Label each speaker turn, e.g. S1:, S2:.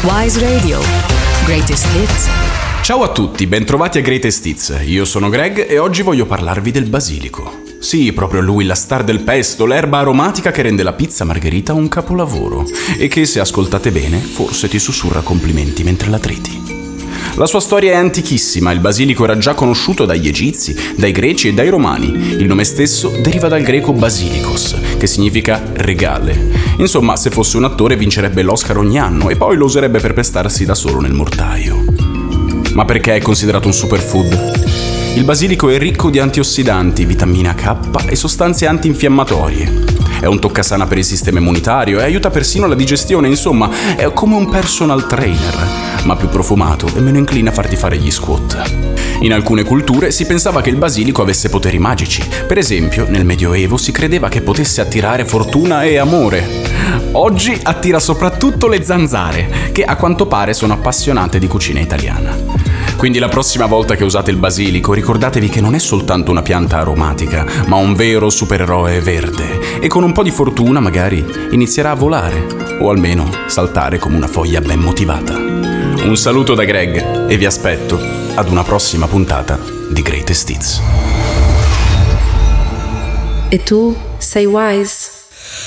S1: Wise Radio. Greatest Hits.
S2: Ciao a tutti, bentrovati a Greatest Hits. Io sono Greg e oggi voglio parlarvi del basilico. Sì, proprio lui, la star del pesto, l'erba aromatica che rende la pizza margherita un capolavoro e che, se ascoltate bene, forse ti sussurra complimenti mentre la triti. La sua storia è antichissima, il basilico era già conosciuto dagli egizi, dai greci e dai romani. Il nome stesso deriva dal greco basilikos, che significa regale. Insomma, se fosse un attore vincerebbe l'Oscar ogni anno e poi lo userebbe per pestarsi da solo nel mortaio. Ma perché è considerato un superfood? Il basilico è ricco di antiossidanti, vitamina K e sostanze antinfiammatorie. È un toccasana per il sistema immunitario e aiuta persino la digestione, insomma, è come un personal trainer, ma più profumato e meno incline a farti fare gli squat. In alcune culture si pensava che il basilico avesse poteri magici. Per esempio, nel Medioevo si credeva che potesse attirare fortuna e amore. Oggi attira soprattutto le zanzare, che a quanto pare sono appassionate di cucina italiana. Quindi la prossima volta che usate il basilico ricordatevi che non è soltanto una pianta aromatica, ma un vero supereroe verde e con un po' di fortuna magari inizierà a volare o almeno saltare come una foglia ben motivata. Un saluto da Greg e vi aspetto ad una prossima puntata di Greatest Hits.
S1: E tu sei Wise?